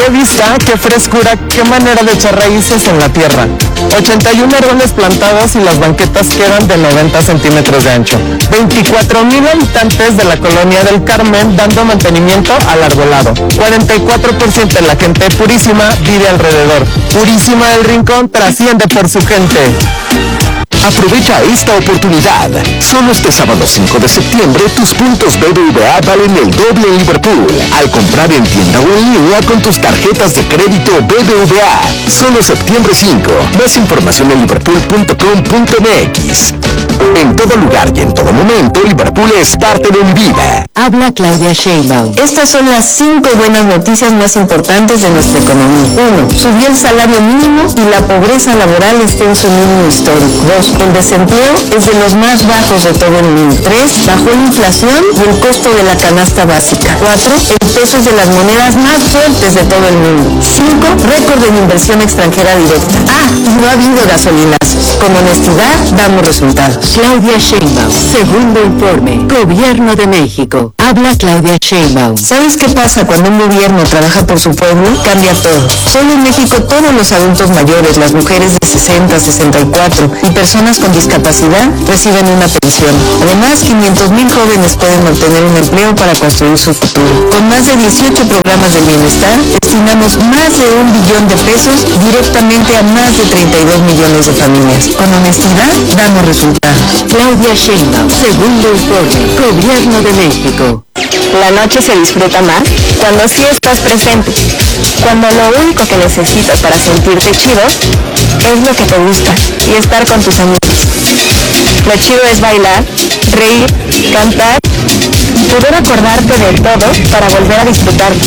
qué vista, qué frescura, qué manera de echar raíces en la tierra. 81 árboles plantados y las banquetas quedan de 90 centímetros de ancho. 24,000 habitantes de la colonia del Carmen dando mantenimiento al arbolado. 44% de la gente purísima vive alrededor. Purísima del Rincón trasciende por su gente. Aprovecha esta oportunidad. Solo este sábado 5 de septiembre tus puntos BBVA valen el doble en Liverpool. Al comprar en tienda o en línea con tus tarjetas de crédito BBVA. Solo septiembre 5. Más información en liverpool.com.mx. En todo lugar y en todo momento, Liverpool es parte de mi vida. Habla Claudia Sheinbaum. Estas son las 5 buenas noticias más importantes de nuestra economía. 1. Subió el salario mínimo y la pobreza laboral está en su mínimo histórico. 2. El desempleo es de los más bajos de todo el mundo. 3. Bajó la inflación y el costo de la canasta básica. 4. El peso es de las monedas más fuertes de todo el mundo. 5. Récord en inversión extranjera directa. No ha habido gasolinazos. Con honestidad damos resultados. Claudia Sheinbaum. Segundo informe. Gobierno de México. Habla Claudia Sheinbaum. ¿Sabes qué pasa cuando un gobierno trabaja por su pueblo? Cambia todo. Solo en México todos los adultos mayores, las mujeres de 60, 64 y personas con discapacidad reciben una pensión. Además, 500,000 jóvenes pueden obtener un empleo para construir su futuro. Con más de 18 programas de bienestar, destinamos más de $1 billón directamente a más de 32 millones de familias. Con honestidad, damos resultados. Claudia Sheinbaum, segundo informe, Gobierno de México. La noche se disfruta más cuando sí estás presente, cuando lo único que necesitas para sentirte chido es lo que te gusta y estar con tus amigos. Lo chido es bailar, reír, cantar y poder acordarte de todo para volver a disfrutarlo.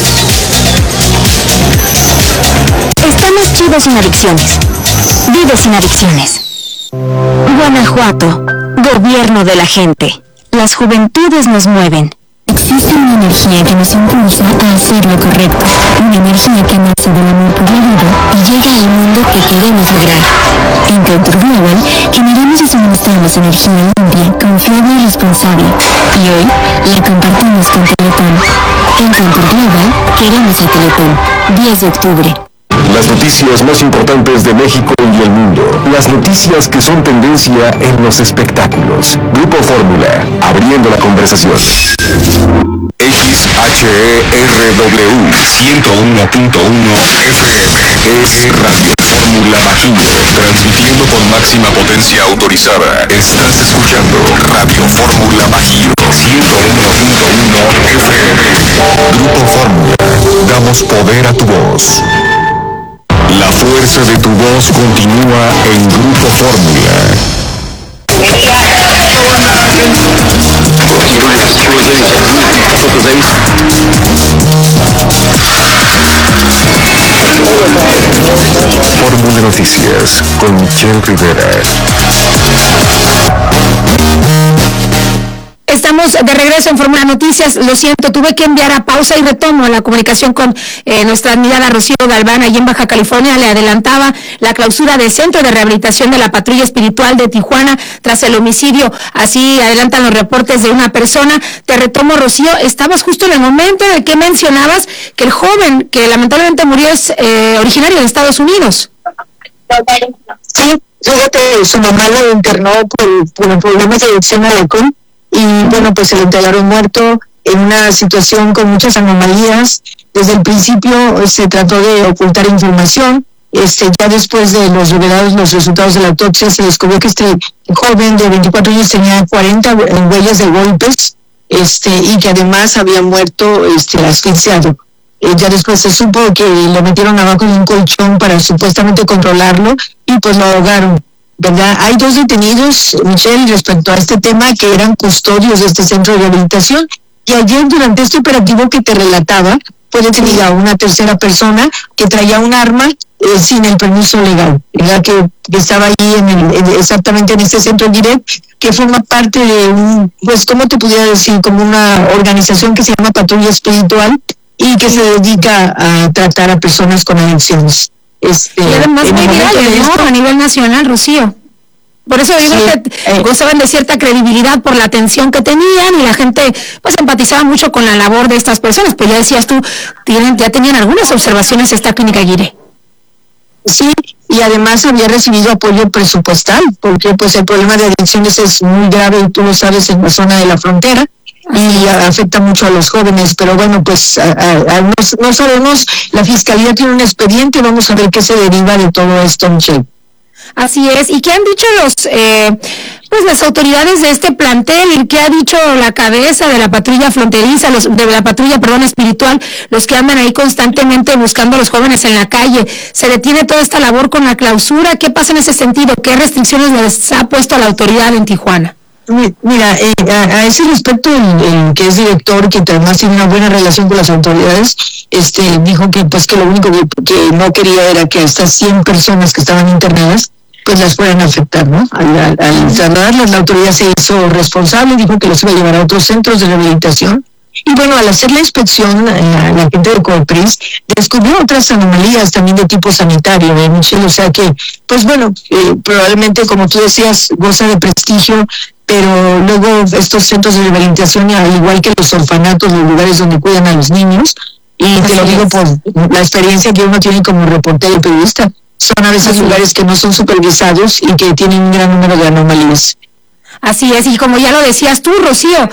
Estamos chidos sin adicciones. Vive sin adicciones. Guanajuato, gobierno de la gente. Las juventudes nos mueven. Existe una energía que nos impulsa a hacer lo correcto, una energía que nace del amor por la vida y llega al mundo que queremos lograr. En Contour Global generamos y suministramos energía limpia, confiable y responsable, y hoy la compartimos con Teletón. En Contour Global queremos a Teletón. 10 de octubre. Las noticias más importantes de México y el mundo. Las noticias que son tendencia en los espectáculos. Grupo Fórmula, abriendo la conversación. XHERW 101.1 FM es Radio Fórmula Bajío, transmitiendo con máxima potencia autorizada. Estás escuchando Radio Fórmula Bajío 101.1 FM. Grupo Fórmula, damos poder a tu voz. La fuerza de tu voz continúa en Grupo Fórmula. Fórmula Noticias con Michelle Rivera. Estamos de regreso en Fórmula Noticias. Lo siento, tuve que enviar a pausa y retomo la comunicación con nuestra admirada Rocío Galván, allí en Baja California. Le adelantaba la clausura del Centro de Rehabilitación de la Patrulla Espiritual de Tijuana tras el homicidio. Así adelantan los reportes de una persona. Te retomo, Rocío. Estabas justo en el momento en el que mencionabas que el joven que lamentablemente murió es originario de Estados Unidos. Sí, fíjate, su mamá lo internó por problemas de adicción al alcohol. Y bueno, pues se lo entregaron muerto en una situación con muchas anomalías. Desde el principio se trató de ocultar información. Ya después de los revelados los resultados de la autopsia, se descubrió que este joven de 24 años tenía 40 huellas de golpes, y que además había muerto asfixiado. Ya después se supo que lo metieron abajo de un colchón para supuestamente controlarlo y pues lo ahogaron. ¿Verdad? Hay 2 detenidos, Michelle, respecto a este tema, que eran custodios de este centro de rehabilitación, y ayer durante este operativo que te relataba fue detenida una tercera persona que traía un arma sin el permiso legal, ¿verdad? Que estaba ahí exactamente en este centro direct, que forma parte de pues, ¿cómo te pudiera decir? Como una organización que se llama Patrulla Espiritual y que se dedica a tratar a personas con adicciones. Y además muy viral, ¿no? A nivel nacional, Rocío. Por eso yo creo que gozaban de cierta credibilidad por la atención que tenían y la gente pues empatizaba mucho con la labor de estas personas. Pues ya decías tú, ya tenían algunas observaciones esta clínica Guiré. Sí, y además había recibido apoyo presupuestal, porque pues el problema de adicciones es muy grave y tú lo sabes en la zona de la frontera y afecta mucho a los jóvenes, pero bueno, pues no sabemos, la Fiscalía tiene un expediente, vamos a ver qué se deriva de todo esto, Michelle. Así es. ¿Y qué han dicho las autoridades de este plantel? ¿Qué ha dicho la cabeza de la patrulla fronteriza, de la patrulla, espiritual, los que andan ahí constantemente buscando a los jóvenes en la calle? ¿Se detiene toda esta labor con la clausura? ¿Qué pasa en ese sentido? ¿Qué restricciones les ha puesto a la autoridad en Tijuana? Mira, a ese respecto, el que es director, que además tiene una buena relación con las autoridades, dijo que pues que lo único que no quería era que estas 100 personas que estaban internadas pues las puedan afectar, ¿no? Al trasladarlas, la autoridad se hizo responsable, dijo que los iba a llevar a otros centros de rehabilitación. Y bueno, al hacer la inspección, la gente de COEPRIS descubrió otras anomalías también de tipo sanitario, Michelle, o sea que, pues bueno, probablemente, como tú decías, goza de prestigio, pero luego estos centros de rehabilitación, al igual que los orfanatos, los lugares donde cuidan a los niños, y te lo digo por la experiencia que uno tiene como reportero y periodista, son a veces lugares que no son supervisados y que tienen un gran número de anomalías. Así es, y como ya lo decías tú, Rocío,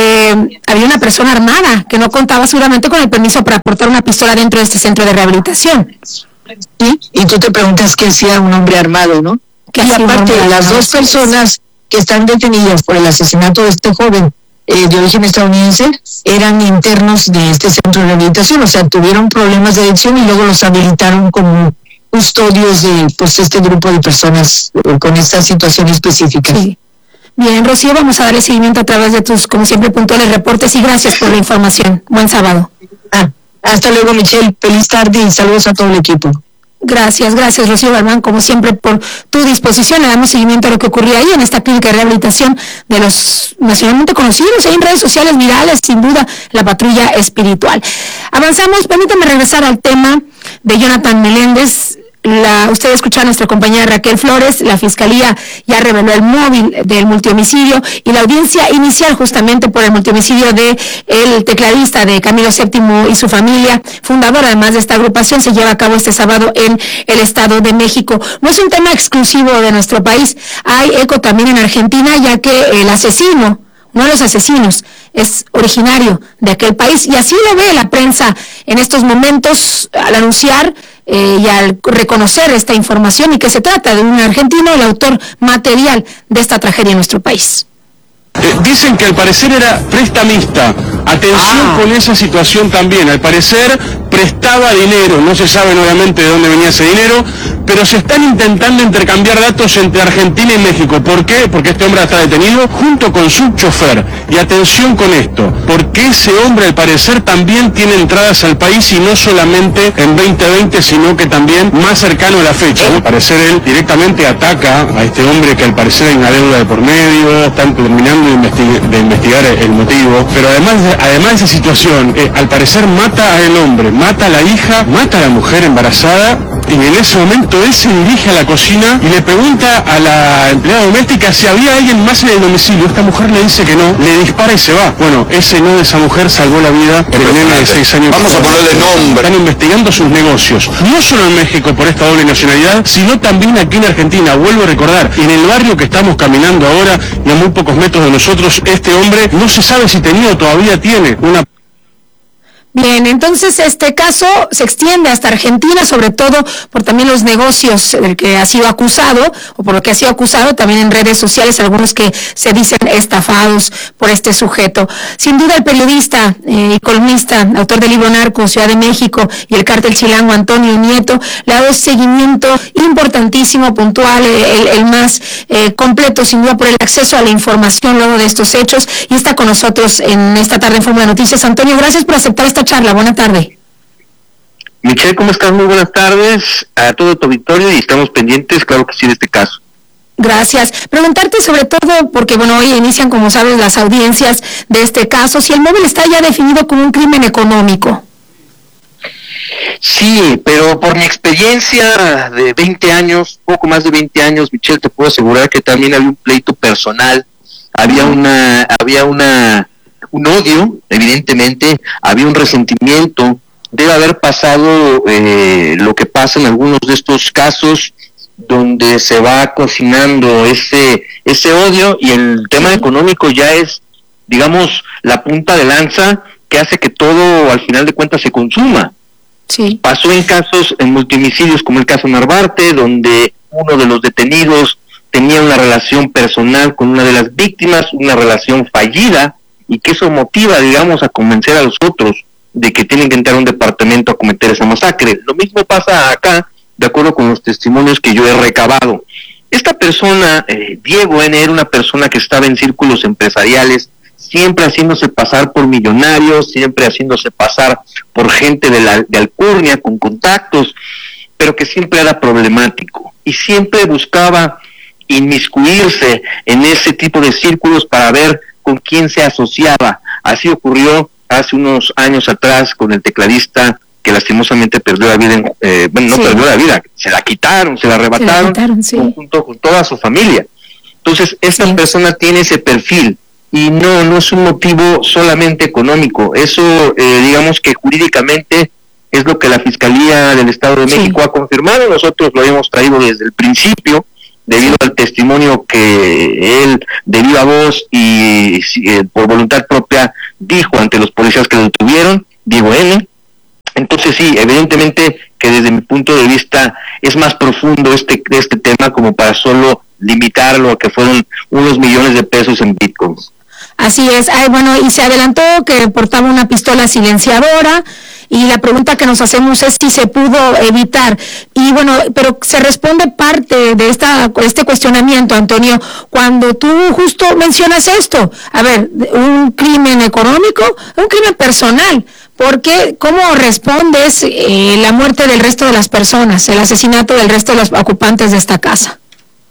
había una persona armada que no contaba seguramente con el permiso para portar una pistola dentro de este centro de rehabilitación. Sí, y tú te preguntas qué hacía un hombre armado, ¿no? Y aparte, las dos personas que están detenidas por el asesinato de este joven de origen estadounidense eran internos de este centro de rehabilitación, o sea, tuvieron problemas de adicción y luego los habilitaron como custodios de pues este grupo de personas con esta situación específica. Sí. Bien, Rocío, vamos a darle seguimiento a través de tus, como siempre, puntuales reportes y gracias por la información. Buen sábado. Hasta luego, Michelle. Feliz tarde y saludos a todo el equipo. Gracias, Rocío Galván, como siempre, por tu disposición. Le damos seguimiento a lo que ocurrió ahí en esta clínica de rehabilitación de los nacionalmente conocidos en redes sociales virales, sin duda, la patrulla espiritual. Avanzamos, permítame regresar al tema de Jonathan Meléndez. Usted escuchó a nuestra compañera Raquel Flores, la Fiscalía ya reveló el móvil del multihomicidio y la audiencia inicial justamente por el multihomicidio de el tecladista de Camilo VII y su familia, fundador además de esta agrupación, se lleva a cabo este sábado en el Estado de México. No es un tema exclusivo de nuestro país, hay eco también en Argentina, ya que el asesino, uno de los asesinos, es originario de aquel país y así lo ve la prensa en estos momentos al anunciar y al reconocer esta información y que se trata de un argentino, el autor material de esta tragedia en nuestro país. Dicen que al parecer era prestamista. Atención con esa situación también. Al parecer prestaba dinero. No se sabe obviamente de dónde venía ese dinero, pero se están intentando intercambiar datos entre Argentina y México. ¿Por qué? Porque este hombre está detenido junto con su chofer. Y atención con esto, porque ese hombre al parecer también tiene entradas al país y no solamente en 2020, sino que también más cercano a la fecha. Al parecer él directamente ataca a este hombre que al parecer hay una deuda de por medio, están terminando de investigar el motivo, pero además de esa situación, al parecer mata al hombre, mata a la hija, mata a la mujer embarazada, y en ese momento él se dirige a la cocina y le pregunta a la empleada doméstica si había alguien más en el domicilio. Esta mujer le dice que no, le dispara y se va. Bueno, ese no de esa mujer salvó la vida de una nena de 6 años. Vamos a ponerle nombre. Están investigando sus negocios, no solo en México por esta doble nacionalidad, sino también aquí en Argentina. Vuelvo a recordar, en el barrio que estamos caminando ahora y a muy pocos metros de nosotros, este hombre no se sabe si tenía o todavía tiene una... Bien, entonces este caso se extiende hasta Argentina, sobre todo por también los negocios del que ha sido acusado, o por lo que ha sido acusado también en redes sociales, algunos que se dicen estafados por este sujeto. Sin duda el periodista y columnista, autor del libro Narcos, Ciudad de México y el cártel chilango, Antonio Nieto, le ha dado seguimiento importantísimo, puntual, el más completo, sin duda, por el acceso a la información luego de estos hechos, y está con nosotros en esta tarde en Forma de Noticias. Antonio, gracias por aceptar esta charla. Buena tarde. Michelle, ¿cómo estás? Muy buenas tardes a todo tu auditorio y estamos pendientes, claro que sí, de este caso. Gracias. Preguntarte sobre todo, porque bueno, hoy inician, como sabes, las audiencias de este caso, si el móvil está ya definido como un crimen económico. Sí, pero por mi experiencia de 20 años, poco más de 20 años, Michelle, te puedo asegurar que también había un pleito personal, había un odio, evidentemente, había un resentimiento. Debe haber pasado lo que pasa en algunos de estos casos, donde se va cocinando ese odio, y el tema económico ya es, digamos, la punta de lanza que hace que todo al final de cuentas se consuma. Sí. Pasó en casos, en multihomicidios como el caso Narvarte, donde uno de los detenidos tenía una relación personal con una de las víctimas, una relación fallida, y que eso motiva, digamos, a convencer a los otros de que tienen que entrar a un departamento a cometer esa masacre. Lo mismo pasa acá, de acuerdo con los testimonios que yo he recabado. Esta persona, Diego N., era una persona que estaba en círculos empresariales, siempre haciéndose pasar por millonarios, siempre haciéndose pasar por gente de alcurnia, con contactos, pero que siempre era problemático, y siempre buscaba inmiscuirse en ese tipo de círculos para ver con quién se asociaba. Así ocurrió hace unos años atrás con el tecladista que lastimosamente perdió la vida, perdió la vida, se la quitaron, se la arrebataron, sí, junto con toda su familia. Entonces, esta persona tiene ese perfil, y no es un motivo solamente económico. Eso, digamos que jurídicamente es lo que la Fiscalía del Estado de México ha confirmado. Nosotros lo habíamos traído desde el principio, debido al testimonio que él, de viva voz y por voluntad propia, dijo ante los policías que lo detuvieron, Diego N. Entonces sí, evidentemente que desde mi punto de vista es más profundo este tema como para solo limitarlo a que fueron unos millones de pesos en bitcoins. Así es. Y se adelantó que portaba una pistola silenciadora, y la pregunta que nos hacemos es si se pudo evitar. Y pero se responde parte de este cuestionamiento, Antonio, cuando tú justo mencionas esto. A ver, un crimen económico, un crimen personal. Porque, ¿cómo respondes la muerte del resto de las personas, el asesinato del resto de los ocupantes de esta casa?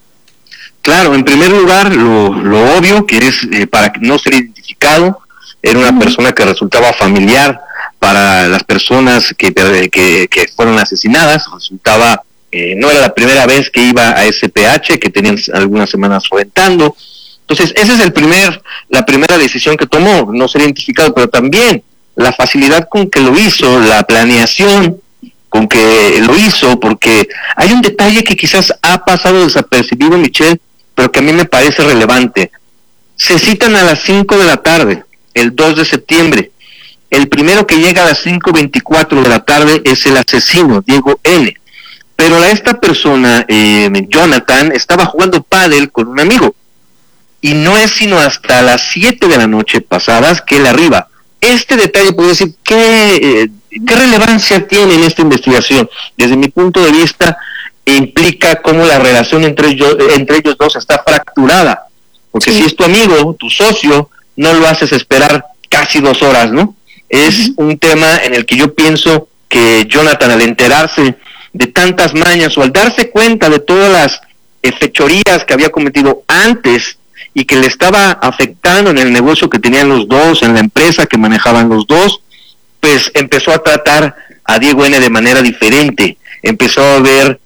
Claro, en primer lugar, lo obvio, que es para no ser identificado, era una persona que resultaba familiar para las personas que fueron asesinadas. Resultaba, no era la primera vez que iba a SPH, que tenían algunas semanas rentando. Entonces, esa es la primera decisión que tomó, no ser identificado, pero también la facilidad con que lo hizo, la planeación con que lo hizo, porque hay un detalle que quizás ha pasado desapercibido, Michelle, pero que a mí me parece relevante. Se citan a las 5 de la tarde, el 2 de septiembre. El primero que llega a las 5:24 de la tarde es el asesino, Diego N. Pero esta persona, Jonathan, estaba jugando pádel con un amigo. Y no es sino hasta las 7 de la noche pasadas que él arriba. Este detalle, puedo decir, ¿qué relevancia tiene en esta investigación? Desde mi punto de vista, implica cómo la relación entre ellos dos está fracturada. Porque si es tu amigo, tu socio, no lo haces esperar casi 2 horas, ¿no? Es un tema en el que yo pienso que Jonathan, al enterarse de tantas mañas o al darse cuenta de todas las fechorías que había cometido antes y que le estaba afectando en el negocio que tenían los dos, en la empresa que manejaban los dos, pues empezó a tratar a Diego N. de manera diferente. Empezó a ver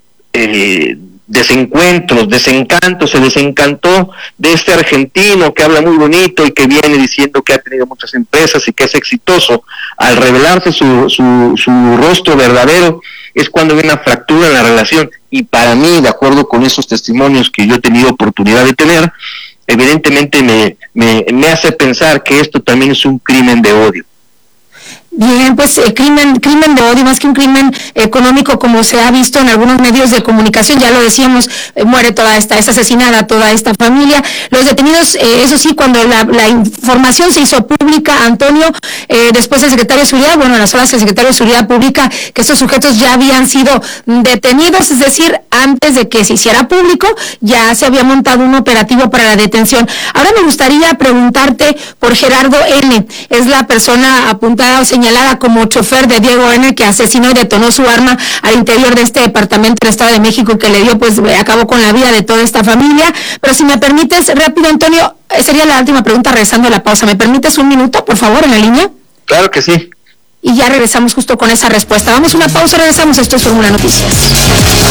desencuentros, desencantos, se desencantó de este argentino que habla muy bonito y que viene diciendo que ha tenido muchas empresas y que es exitoso. Al revelarse su rostro verdadero es cuando viene una fractura en la relación, y para mí, de acuerdo con esos testimonios que yo he tenido oportunidad de tener, evidentemente me hace pensar que esto también es un crimen de odio. Bien, pues crimen de odio, más que un crimen económico, como se ha visto en algunos medios de comunicación. Ya lo decíamos, muere es asesinada toda esta familia. Los detenidos, eso sí, cuando la información se hizo pública, Antonio, después el secretario de Seguridad, en las horas el secretario de Seguridad publica que estos sujetos ya habían sido detenidos, es decir, antes de que se hiciera público, ya se había montado un operativo para la detención. Ahora me gustaría preguntarte por Gerardo N., es la persona apuntada o señalada como chofer de Diego N., que asesinó y detonó su arma al interior de este departamento del Estado de México, que le dio, acabó con la vida de toda esta familia. Pero si me permites, rápido, Antonio, sería la última pregunta regresando a la pausa. ¿Me permites un minuto, por favor, en la línea? Claro que sí. y ya regresamos justo con esa respuesta. Vamos a una pausa, regresamos. Esto es Fórmula Noticias.